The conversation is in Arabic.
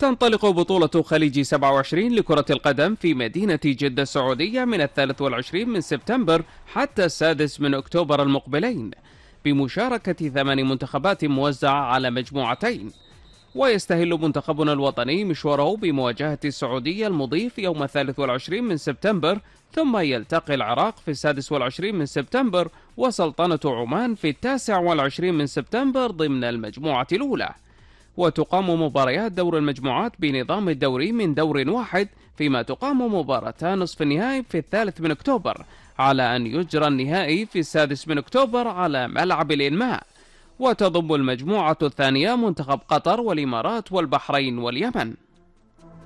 تنطلق بطولة خليج 27 لكرة القدم في مدينة جدة السعودية من 23 من سبتمبر حتى 6 من أكتوبر المقبلين، بمشاركة 8 منتخبات موزعة على مجموعتين. ويستهل منتخبنا الوطني مشواره بمواجهة السعودية المضيف يوم 23 من سبتمبر، ثم يلتقي العراق في 26 من سبتمبر وسلطنة عمان في 29 من سبتمبر ضمن المجموعة الأولى. وتقام مباريات دور المجموعات بنظام الدوري من دور واحد، فيما تقام مباراتا نصف النهائي في 3 من أكتوبر، على أن يجرى النهائي في 6 من أكتوبر على ملعب الإنماء. وتضم المجموعة الثانية منتخب قطر والإمارات والبحرين واليمن.